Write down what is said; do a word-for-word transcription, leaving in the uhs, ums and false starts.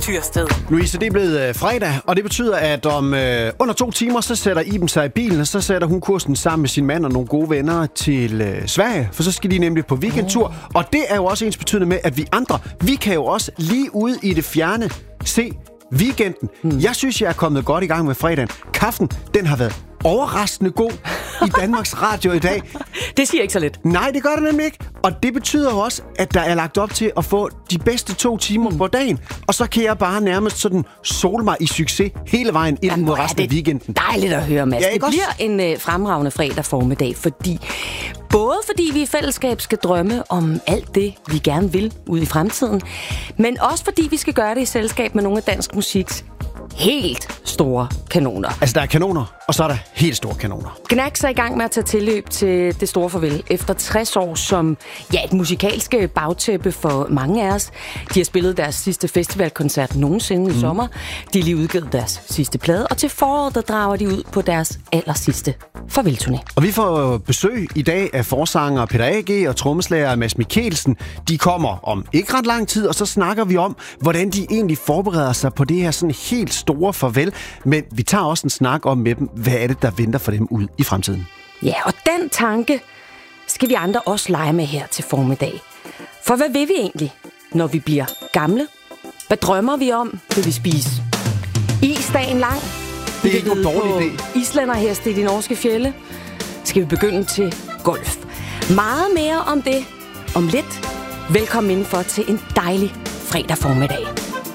Tyrsted. Louise, det er blevet øh, fredag, og det betyder, at om øh, under to timer, så sætter Iben sig i bilen, og så sætter hun kursen sammen med sin mand og nogle gode venner til øh, Sverige, for så skal de nemlig på weekendtur. Oh. Og det er jo også ens betydende med, at vi andre, vi kan jo også lige ude i det fjerne se weekenden. Hmm. Jeg synes, jeg er kommet godt i gang med fredagen. Kaffen, den har været overraskende god i Danmarks Radio i dag. Det siger ikke så lidt. Nej, det gør det nemlig ikke. Og det betyder jo også, at der er lagt op til at få de bedste to timer mm. på dagen. Og så kan jeg bare nærmest sådan sole mig i succes hele vejen ind mod resten af weekenden. Dejligt at høre, Mads. Ja, det bliver en øh, fremragende fredag formiddag, fordi både fordi vi i fællesskab skal drømme om alt det, vi gerne vil ud i fremtiden, men også fordi vi skal gøre det i selskab med nogle af dansk musiks helt store kanoner. Altså, der er kanoner, og så er der helt store kanoner. Gnags er i gang med at tage tilløb til det store farvel. Efter tres år som ja, et musikalske bagtæppe for mange af os. De har spillet deres sidste festivalkoncert nogensinde mm. i sommer. De har lige udgivet deres sidste plade, og til foråret, der drager de ud på deres aller sidste farvelturné. Og vi får besøg i dag af forsanger Peter A G og trommeslager Mads Mikkelsen. De kommer om ikke ret lang tid, og så snakker vi om, hvordan de egentlig forbereder sig på det her sådan helt store farvel. Men vi tager også en snak om med dem, hvad er det, der venter for dem ud i fremtiden. Ja, og den tanke skal vi andre også lege med her til formiddag. For hvad vil vi egentlig, når vi bliver gamle? Hvad drømmer vi om, vil vi spise? Isdagen lang? Det er ikke nogen dårlig idé. Islænderheste i de norske fjelde? Skal vi begynde til golf? Meget mere om det om lidt. Velkommen indenfor til en dejlig fredag formiddag.